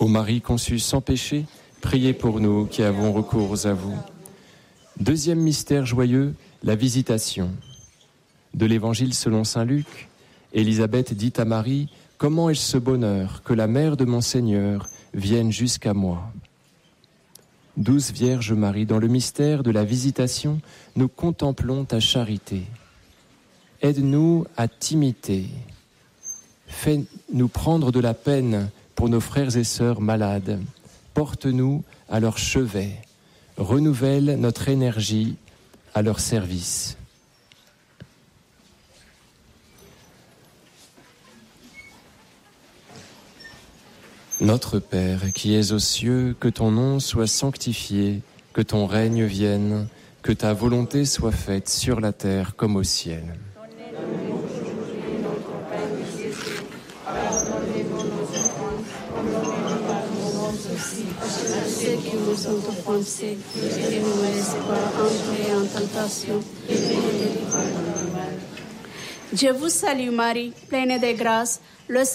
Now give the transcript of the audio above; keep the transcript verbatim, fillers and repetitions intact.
Ô Marie conçue sans péché, priez pour nous qui avons recours à vous. Deuxième mystère joyeux, la visitation. De l'Évangile selon saint Luc, Élisabeth dit à Marie, « Comment est-ce ce bonheur que la mère de mon Seigneur vienne jusqu'à moi ?» Douce Vierge Marie, dans le mystère de la visitation, nous contemplons ta charité. Aide-nous à t'imiter. Fais-nous prendre de la peine pour nos frères et sœurs malades. Porte-nous à leur chevet. Renouvelle notre énergie à leur service. Notre Père, qui es aux cieux, que ton nom soit sanctifié, que ton règne vienne, que ta volonté soit faite sur la terre comme au ciel. Donnez-nous aujourd'hui notre pain quotidien. Pardonnez-nous nos offenses, comme nous pardonnons aussi à ceux qui nous ont offensés, et ne nous laissez pas entrer en tentation, et délivre-nous du mal. Je vous salue Marie, pleine de grâce, le